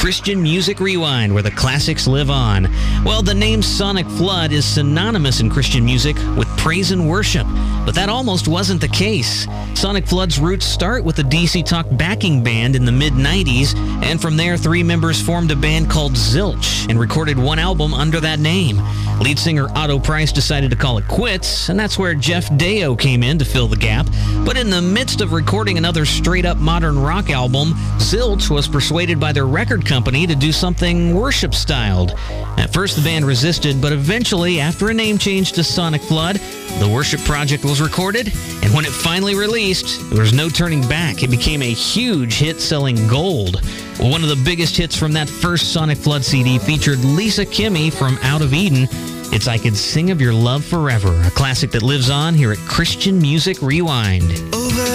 Christian Music Rewind, where the classics live on. Well, the name Sonic Flood is synonymous in Christian music with praise and worship, but that almost wasn't the case. Sonic Flood's roots start with the DC Talk backing band in the mid-90s, and from there, three members formed a band called Zilch and recorded one album under that name. Lead singer Otto Price decided to call it quits, and that's where Jeff Deo came in to fill the gap. But in the midst of recording another straight-up modern rock album, Zilch was persuaded by their record company to do something worship-styled. At first, the band resisted, but eventually, after a name change to Sonic Flood, the worship project was recorded, and when it finally released, there was no turning back. It became a huge hit, selling gold. Well, one of the biggest hits from that first Sonic Flood CD featured Lisa Kimmy from Out of Eden. It's I Could Sing of Your Love Forever, a classic that lives on here at Christian Music Rewind.